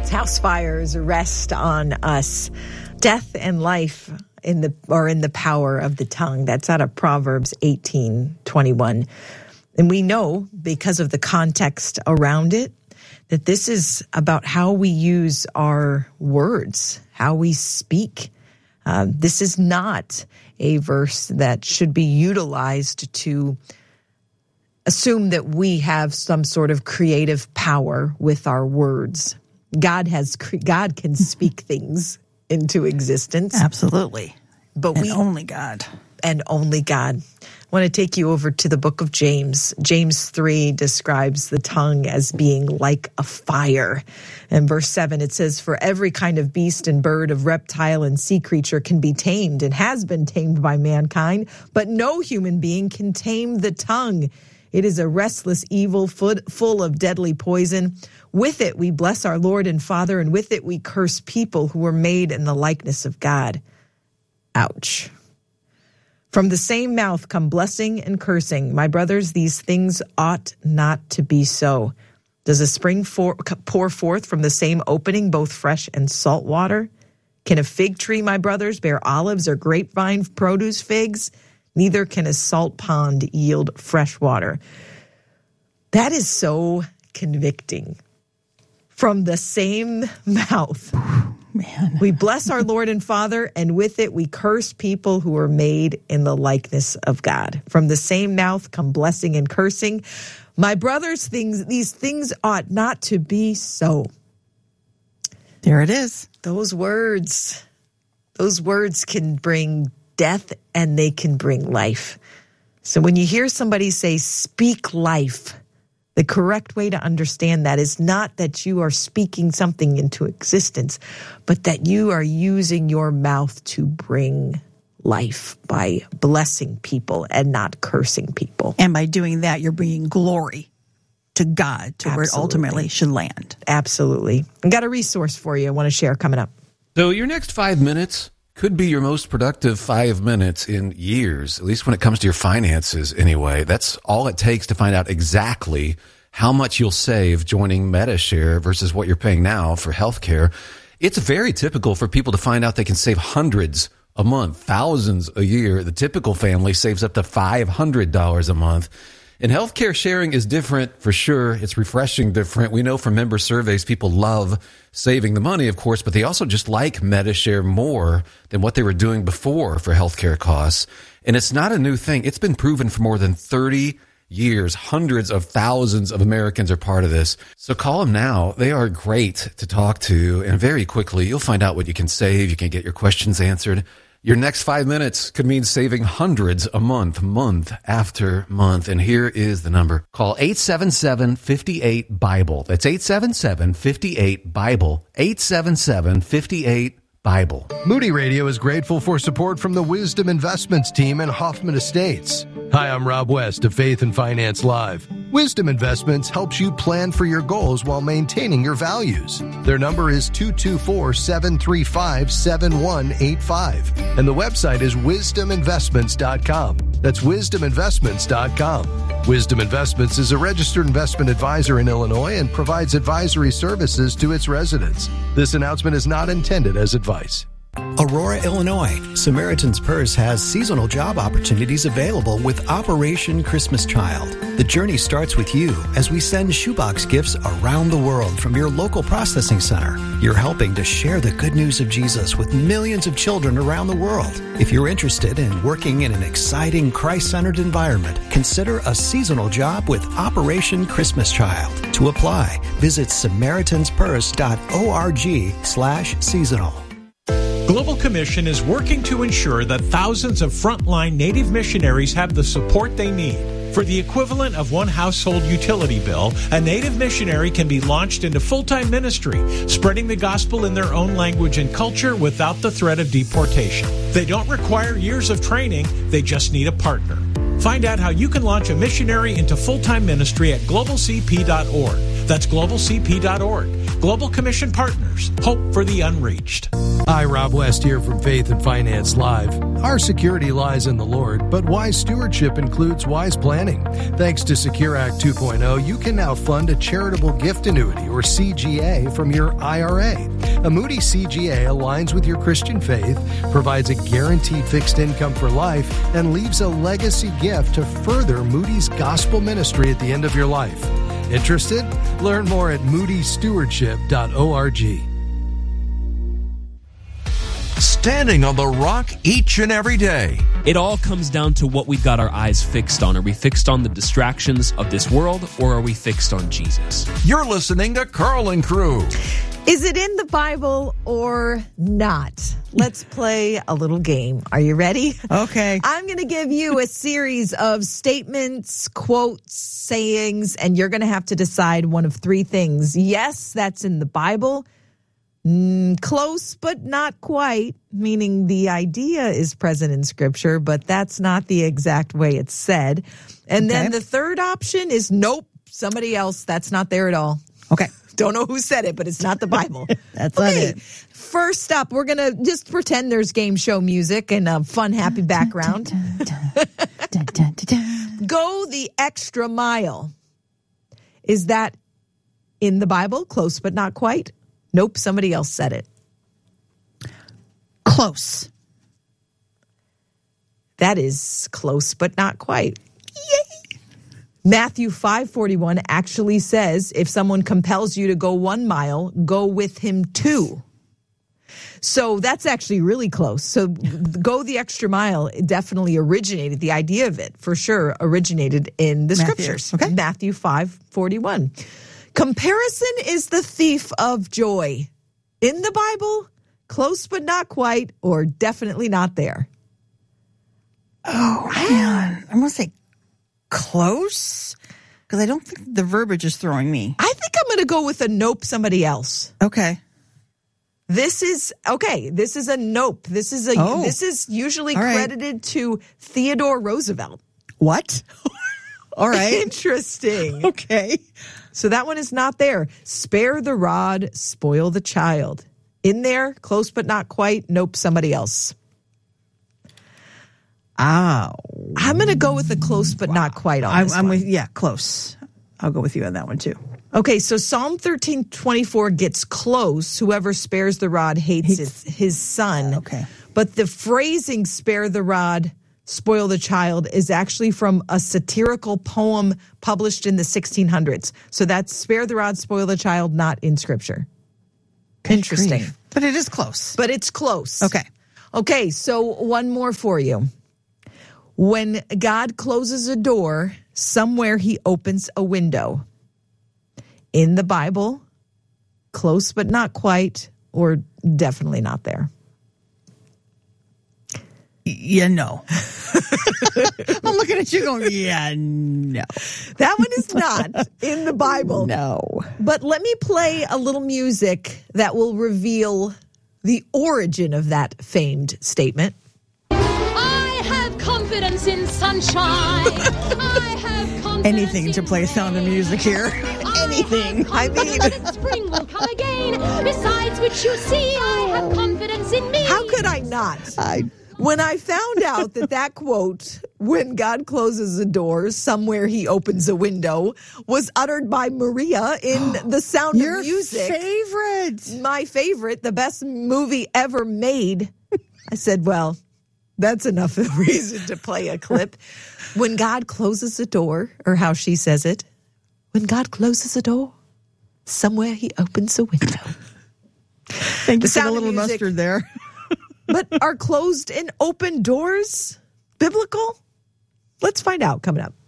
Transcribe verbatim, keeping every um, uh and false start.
House fires rest on us. Death and life in the are in the power of the tongue. That's out of Proverbs eighteen twenty-one. And we know, because of the context around it, that this is about how we use our words, how we speak. Uh, this is not a verse that should be utilized to assume that we have some sort of creative power with our words. God has God can speak things into existence. Absolutely. But and we only God. And only God. I want to take you over to the book of James. James three describes the tongue as being like a fire. In verse seven, it says, "For every kind of beast and bird, of reptile and sea creature can be tamed and has been tamed by mankind, but no human being can tame the tongue. It is a restless evil full of deadly poison. With it we bless our Lord and Father, and with it we curse people who were made in the likeness of God." Ouch. From the same mouth come blessing and cursing. My brothers, these things ought not to be so. Does a spring for, pour forth from the same opening both fresh and salt water? Can a fig tree, my brothers, bear olives, or grapevine produce figs? Neither can a salt pond yield fresh water. That is so convicting. From the same mouth, man, we bless our Lord and Father, and with it we curse people who are made in the likeness of God. From the same mouth come blessing and cursing. My brothers, things these things ought not to be so. There it is. Those words, those words can bring death and they can bring life. So when you hear somebody say, speak life, the correct way to understand that is not that you are speaking something into existence, but that you are using your mouth to bring life by blessing people and not cursing people. And by doing that, you're bringing glory to God, to Absolutely. Where it ultimately should land. Absolutely. I've got a resource for you I want to share coming up. So your next five minutes could be your most productive five minutes in years, at least when it comes to your finances anyway. That's all it takes to find out exactly how much you'll save joining MediShare versus what you're paying now for healthcare. It's very typical for people to find out they can save hundreds a month, thousands a year. The typical family saves up to five hundred dollars a month. And healthcare sharing is different for sure. It's refreshing different. We know from member surveys, people love saving the money, of course, but they also just like MediShare more than what they were doing before for healthcare costs. And it's not a new thing. It's been proven for more than thirty years. Hundreds of thousands of Americans are part of this. So call them now. They are great to talk to. And very quickly, you'll find out what you can save. You can get your questions answered. Your next five minutes could mean saving hundreds a month, month after month. And here is the number. Call eight seven seven, five eight, BIBLE. That's eight seven seven, five eight, BIBLE. eight seven seven, five eight, BIBLE. Moody Radio is grateful for support from the Wisdom Investments team and Hoffman Estates. Hi, I'm Rob West of Faith and Finance Live. Wisdom Investments helps you plan for your goals while maintaining your values. Their number is two two four, seven three five, seven one eight five. And the website is wisdom investments dot com. That's wisdom investments dot com. Wisdom Investments is a registered investment advisor in Illinois and provides advisory services to its residents. This announcement is not intended as advice. Aurora, Illinois. Samaritan's Purse has seasonal job opportunities available with Operation Christmas Child. The journey starts with you as we send shoebox gifts around the world from your local processing center. You're helping to share the good news of Jesus with millions of children around the world. If you're interested in working in an exciting Christ-centered environment, consider a seasonal job with Operation Christmas Child. To apply, visit samaritans purse dot org slash seasonal. Global Commission is working to ensure that thousands of frontline Native missionaries have the support they need. For the equivalent of one household utility bill, a Native missionary can be launched into full-time ministry, spreading the gospel in their own language and culture without the threat of deportation. They don't require years of training, they just need a partner. Find out how you can launch a missionary into full-time ministry at global c p dot org. That's global c p dot org. Global Commission Partners, hope for the unreached. Hi, Rob West here from Faith and Finance Live. Our security lies in the Lord, but wise stewardship includes wise planning. Thanks to Secure Act two point oh, you can now fund a charitable gift annuity, or C G A, from your I R A. A Moody C G A aligns with your Christian faith, provides a guaranteed fixed income for life, and leaves a legacy gift to further Moody's gospel ministry at the end of your life. Interested? Learn more at moody stewardship dot org. Standing on the rock each and every day. It all comes down to what we've got our eyes fixed on. Are we fixed on the distractions of this world, or are we fixed on Jesus? You're listening to Carl and Crew. Is it in the Bible or not? Let's play a little game. Are you ready? Okay. I'm going to give you a series of statements, quotes, sayings, and you're going to have to decide one of three things. Yes, that's in the Bible. Mm, close, but not quite, meaning the idea is present in Scripture, but that's not the exact way it's said. And Okay. then the third option is nope, somebody else. That's not there at all. Okay. Don't know who said it, but it's not the Bible. That's okay. not it. First up, we're going to just pretend there's game show music and a fun, happy background. Go the extra mile. Is that in the Bible? Close, but not quite? Nope, somebody else said it. Close. That is close, but not quite. Yay! Matthew five forty-one actually says, if someone compels you to go one mile, go with him two. So that's actually really close. So go the extra mile definitely originated, the idea of it for sure originated in the Matthew. scriptures. Okay. Matthew five forty-one. Comparison is the thief of joy. In the Bible, close but not quite, or definitely not there. Oh, man. I'm going to say close, because I don't think the verbiage is throwing me. I think I'm going to go with a nope, somebody else. Okay. This is, okay, this is a nope. This is a, Oh. this is usually All right. credited to Theodore Roosevelt. What? All right. Interesting. Okay. So that one is not there. Spare the rod, spoil the child. In there, close but not quite. Nope, somebody else. Oh. I'm going to go with the close but not quite on I'm, this I'm one. with, yeah, close. I'll go with you on that one too. Okay, so Psalm thirteen twenty-four gets close. Whoever spares the rod hates his, his son. Okay. But the phrasing spare the rod, spoil the child is actually from a satirical poem published in the sixteen hundreds. So that's spare the rod, spoil the child, not in Scripture. Interesting. Grief. But it is close. But it's close. Okay. Okay, so one more for you. When God closes a door, somewhere he opens a window. In the Bible, close but not quite, or definitely not there. Yeah, no. I'm looking at you going, yeah, no. That one is not in the Bible. No. But let me play a little music that will reveal the origin of that famed statement. I have confidence in sunshine. I have confidence Anything to in play Sound of Music here. Anything. I mean- that spring will come again. Besides which you see, I have confidence in me. How could I not? I When I found out that that quote, when God closes a door, somewhere he opens a window, was uttered by Maria in The Sound Your of Music. favorite. My favorite, the best movie ever made. I said, well, that's enough of a reason to play a clip. When God closes a door, or how she says it, when God closes a door, somewhere he opens a window. Thank you The for the Sound of little Music. mustard there. But are closed and open doors biblical? Let's find out coming up.